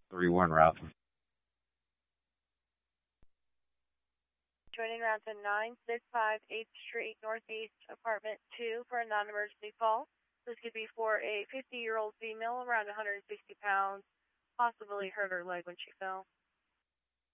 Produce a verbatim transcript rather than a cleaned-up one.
three one Ralph. Joining route to nine six five eighth Street Northeast, apartment two for a non-emergency call. This could be for a fifty-year-old female around one hundred sixty pounds, possibly hurt her leg when she fell.